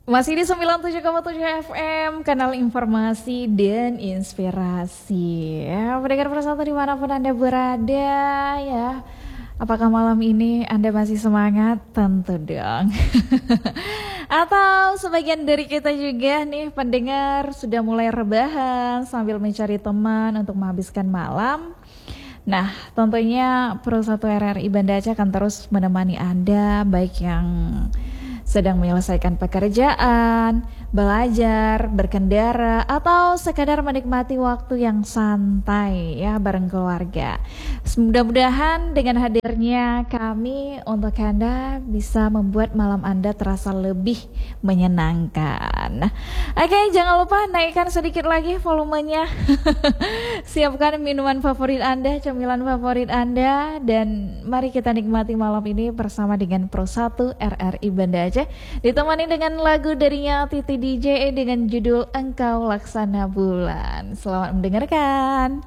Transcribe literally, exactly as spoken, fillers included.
Masih di sembilan puluh tujuh koma tujuh F M, kanal informasi dan inspirasi. Ya, pendengar persatu dimanapun Anda berada ya. Apakah malam ini Anda masih semangat? Tentu dong. Atau sebagian dari kita juga nih pendengar sudah mulai rebahan sambil mencari teman untuk menghabiskan malam. Nah, tentunya Pro satu R R I Banda Aceh akan terus menemani Anda, baik yang sedang menyelesaikan pekerjaan, belajar, berkendara, atau sekadar menikmati waktu yang santai ya bareng keluarga. Mudah-mudahan dengan hadirnya kami untuk Anda bisa membuat malam Anda terasa lebih menyenangkan. Oke, jangan lupa naikkan sedikit lagi volumenya. Siapkan minuman favorit Anda, cemilan favorit Anda, dan mari kita nikmati malam ini bersama dengan Pro satu R R I Banda Aceh, ditemani dengan lagu darinya Titi D J dengan judul Engkau Laksana Bulan. Selamat mendengarkan.